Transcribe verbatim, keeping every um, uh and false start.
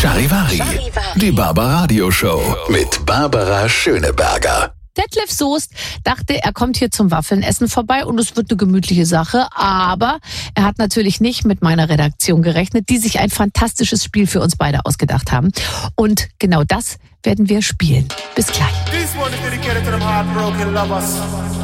Charivari, die Barbaradio-Show mit Barbara Schöneberger. Detlef Soest dachte, er kommt hier zum Waffelnessen vorbei und es wird eine gemütliche Sache. Aber er hat natürlich nicht mit meiner Redaktion gerechnet, die sich ein fantastisches Spiel für uns beide ausgedacht haben. Und genau das werden wir spielen. Bis gleich.